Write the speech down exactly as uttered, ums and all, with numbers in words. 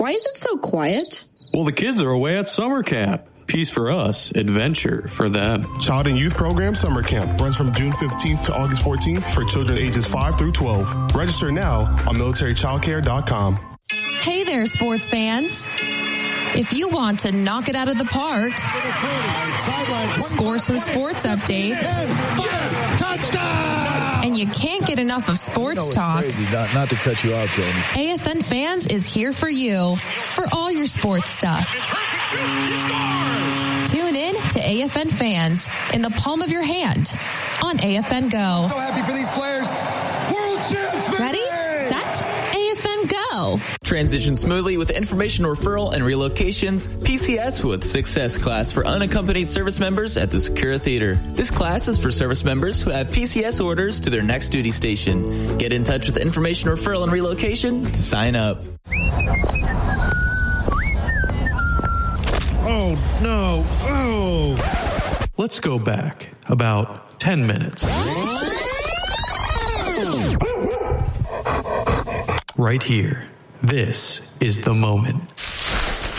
Why is it so quiet? Well, the kids are away at summer camp. Peace for us, adventure for them. Child and Youth Program Summer Camp runs from June fifteenth to August fourteenth for children ages five through twelve. Register now on military child care dot com. Hey there, sports fans. If you want to knock it out of the park, score some sports updates, and you can't get enough of sports talk, not, not to cut you off, Jamie. A F N Fans is here for you for all your sports stuff. Tune in to A F N Fans in the palm of your hand on A F N Go. So happy for these players. World champs, baby! Ready, set, A F N Go. Transition smoothly with information referral and relocations. P C S with Success class for unaccompanied service members at the Secura Theater. This class is for service members who have P C S orders to their next duty station. Get in touch with information referral and relocation to sign up. Oh, no. Oh. Let's go back about ten minutes. Right here. This is the moment.